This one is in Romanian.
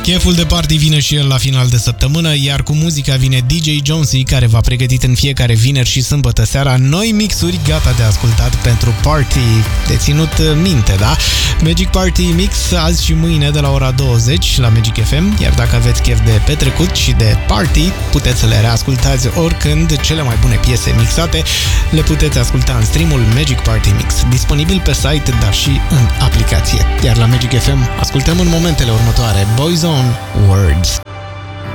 Cheful de party vine și el la final de săptămână, iar cu muzica vine DJ Jonesy, care v-a pregătit în fiecare vineri și sâmbătă seara noi mixuri gata de ascultat pentru party de ținut minte, da? Magic Party Mix azi și mâine de la ora 20 la Magic FM, iar dacă aveți chef de petrecut și de party, puteți să le reascultați oricând. Cele mai bune piese mixate le puteți asculta în streamul Magic Party Mix, disponibil pe site, dar și în aplicație. Iar la Magic FM ascultăm în momentele următoare Boyzone Words.